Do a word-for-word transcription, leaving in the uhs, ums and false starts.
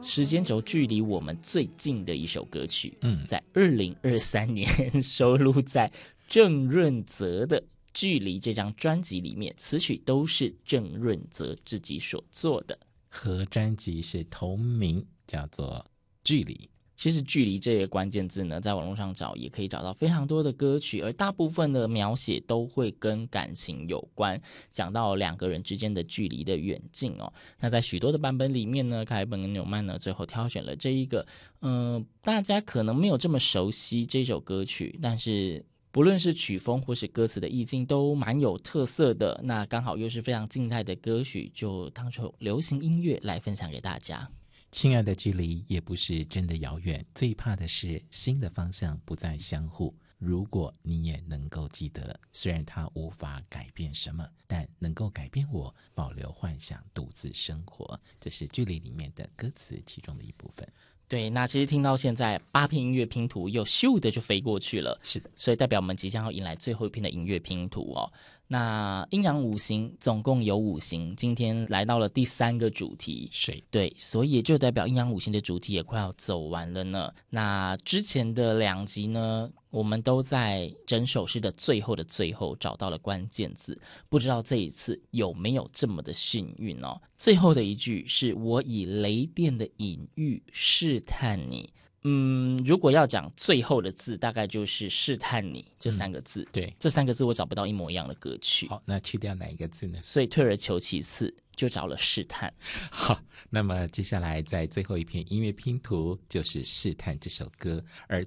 时间轴距离我们最近的一首歌曲， 嗯， 在二零二三年收录在郑润泽的《距离》这张专辑里面，词曲都是郑润泽自己所做的， 和专辑是同名，叫做《距离》。 其实距离这个关键字呢，在网络上找也可以找到非常多的歌曲，而大部分的描写都会跟感情有关，讲到两个人之间的距离的远近哦。那在许多的版本里面呢，凯本跟纽曼呢最后挑选了这一个，嗯、呃，大家可能没有这么熟悉这首歌曲，但是不论是曲风或是歌词的意境都蛮有特色的。那刚好又是非常静态的歌曲，就当成流行音乐来分享给大家。 亲爱的，距离也不是真的遥远，最怕的是心的方向不再相互。如果你也能够记得，虽然它无法改变什么，但能够改变我保留幻想，独自生活。这是距离里面的歌词其中的一部分。 对，那其实听到现在八片音乐拼图又咻的就飞过去了， 是的， 所以代表我们即将要迎来最后一片的音乐拼图哦。那阴阳五行总共有五行，今天来到了第三个主题水， 对，所以也就代表阴阳五行的主题也快要走完了呢。那之前的两集呢，我们都在整首诗的最后的最后找到了关键字，不知道这一次有没有这么的幸运哦。最后的一句是我以雷电的隐喻试探你，嗯，如果要讲最后的字，大概就是试探你这三个字、 嗯、对， 这三个字我找不到一模一样的歌曲。 好，那去掉哪一个字呢？ 所以退而求其次就找了试探。 好，那么接下来在最后一片音乐拼图就是试探这首歌，而